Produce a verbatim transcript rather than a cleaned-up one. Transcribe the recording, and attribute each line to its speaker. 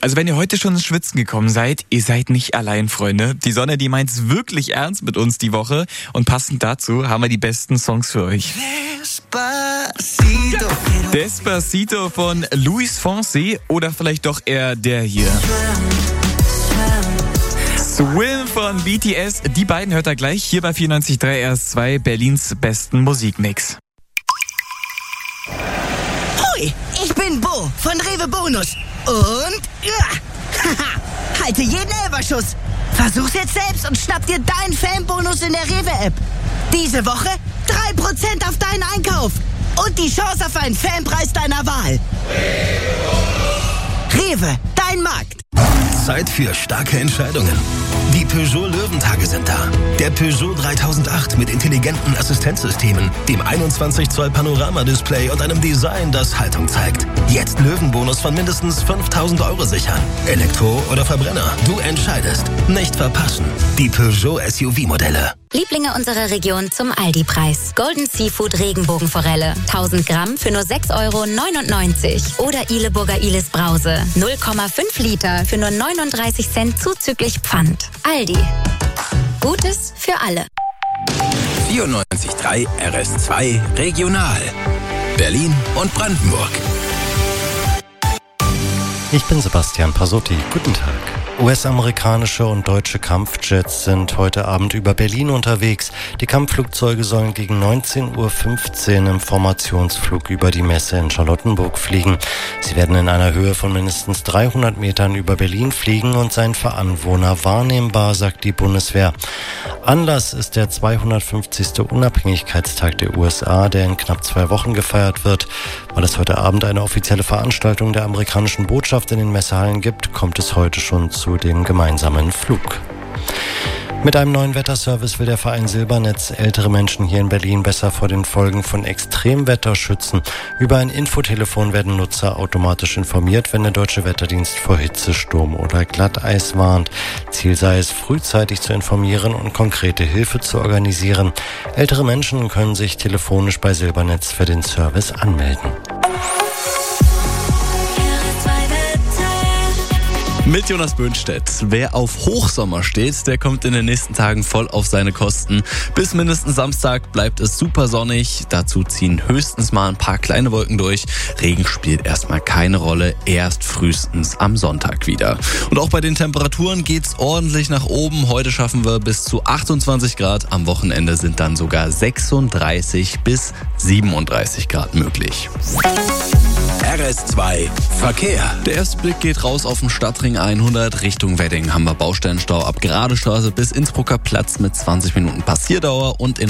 Speaker 1: Also wenn ihr heute schon ins Schwitzen gekommen seid, ihr seid nicht allein, Freunde. Die Sonne, die meint's wirklich ernst mit uns die Woche. Und passend dazu haben wir die besten Songs für euch. Despacito. Despacito von Luis Fonsi oder vielleicht doch eher der hier. Swim von B T S. Die beiden hört ihr gleich hier bei vierundneunzig Komma drei R S zwei, Berlins besten Musikmix.
Speaker 2: Hoi, ich bin Bo von Rewe Bonus. Und ja, haha, halte jeden Elferschuss. Versuch's jetzt selbst und schnapp dir deinen Fanbonus in der Rewe-App. Diese Woche drei Prozent auf deinen Einkauf. Und die Chance auf einen Fanpreis deiner Wahl. Rewe, dein Markt.
Speaker 3: Zeit für starke Entscheidungen. Die Peugeot Löwentage sind da. Der Peugeot dreitausendacht mit intelligenten Assistenzsystemen, dem einundzwanzig Zoll Panorama-Display und einem Design, das Haltung zeigt. Jetzt Löwenbonus von mindestens fünftausend Euro sichern. Elektro oder Verbrenner, du entscheidest. Nicht verpassen. Die Peugeot S U V-Modelle.
Speaker 4: Lieblinge unserer Region zum Aldi-Preis. Golden Seafood Regenbogenforelle. tausend Gramm für nur sechs Euro neunundneunzig. Oder Ileburger Ilis Brause. null Komma fünf Liter für nur neununddreißig Cent zuzüglich Pfand. Aldi. Gutes für alle.
Speaker 3: vierundneunzig Komma drei R S zwei Regional. Berlin und Brandenburg.
Speaker 5: Ich bin Sebastian Pasotti. Guten Tag. U S-amerikanische und deutsche Kampfjets sind heute Abend über Berlin unterwegs. Die Kampfflugzeuge sollen gegen neunzehn Uhr fünfzehn im Formationsflug über die Messe in Charlottenburg fliegen. Sie werden in einer Höhe von mindestens dreihundert Metern über Berlin fliegen und seien für Anwohner wahrnehmbar, sagt die Bundeswehr. Anlass ist der zweihundertfünfzigste Unabhängigkeitstag der U S A, der in knapp zwei Wochen gefeiert wird. Weil es heute Abend eine offizielle Veranstaltung der amerikanischen Botschaft in den Messehallen gibt, kommt es heute schon zu dem gemeinsamen Flug. Mit einem neuen Wetterservice will der Verein Silbernetz ältere Menschen hier in Berlin besser vor den Folgen von Extremwetter schützen. Über ein Infotelefon werden Nutzer automatisch informiert, wenn der Deutsche Wetterdienst vor Hitze, Sturm oder Glatteis warnt. Ziel sei es, frühzeitig zu informieren und konkrete Hilfe zu organisieren. Ältere Menschen können sich telefonisch bei Silbernetz für den Service anmelden.
Speaker 6: Mit Jonas Böhnstedt. Wer auf Hochsommer steht, der kommt in den nächsten Tagen voll auf seine Kosten. Bis mindestens Samstag bleibt es super sonnig. Dazu ziehen höchstens mal ein paar kleine Wolken durch. Regen spielt erstmal keine Rolle, erst frühestens am Sonntag wieder. Und auch bei den Temperaturen geht's ordentlich nach oben. Heute schaffen wir bis zu achtundzwanzig Grad. Am Wochenende sind dann sogar sechsunddreißig bis siebenunddreißig Grad möglich.
Speaker 3: R S zwei Verkehr.
Speaker 6: Der erste Blick geht raus auf den Stadtring hundert Richtung Wedding. Haben wir Baustellenstau ab Geradestraße bis Innsbrucker Platz mit zwanzig Minuten Passierdauer und in